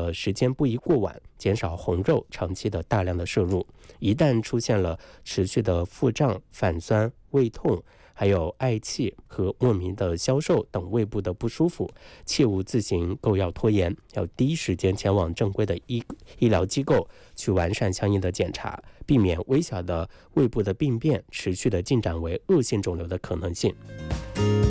的时间不宜过晚，减少红肉长期的大量的摄入。一旦出现了持续的腹胀、反酸、胃痛，还有嗳气和莫名的消瘦等胃部的不舒服，切勿自行购药拖延，要第一时间前往正规的医疗机构去完善相应的检查，避免微小的胃部的病变持续的进展为恶性肿瘤的可能性。